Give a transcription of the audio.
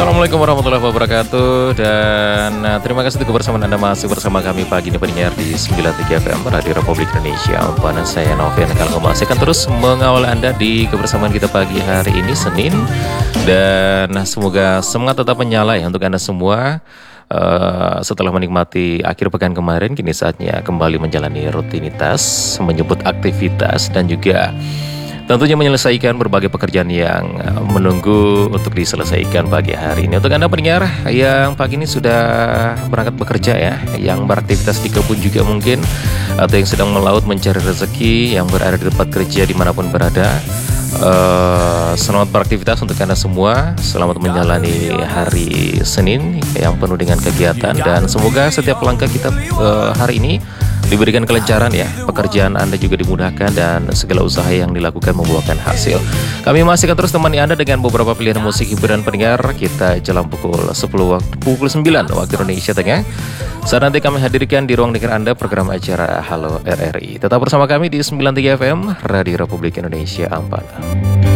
Assalamualaikum warahmatullahi wabarakatuh. Dan terima kasih untuk kebersamaan Anda masih bersama kami pagi ini pendengar di 93 FM Radio Republik Indonesia. Dan saya Novian Kalko masih akan terus mengawal Anda di kebersamaan kita pagi hari ini Senin. Dan semoga semangat tetap menyala ya untuk Anda semua. Setelah menikmati akhir pekan kemarin, kini saatnya kembali menjalani rutinitas, menyebut aktivitas dan juga tentunya menyelesaikan berbagai pekerjaan yang menunggu untuk diselesaikan pagi hari ini. Untuk Anda pendengar yang pagi ini sudah berangkat bekerja ya, yang beraktivitas di kebun juga mungkin, atau yang sedang melaut mencari rezeki, yang berada di tempat kerja dimanapun berada, selamat beraktivitas untuk Anda semua. Selamat menjalani hari Senin yang penuh dengan kegiatan, dan semoga setiap langkah kita hari ini diberikan kelancaran ya, pekerjaan Anda juga dimudahkan dan segala usaha yang dilakukan membuahkan hasil. Kami masih akan terus temani Anda dengan beberapa pilihan musik hiburan pendengar kita jelang pukul 9 waktu Indonesia Tengah. Saat nanti kami hadirkan di ruang dengar Anda program acara Halo RRI. Tetap bersama kami di 93 FM Radio Republik Indonesia Ampana.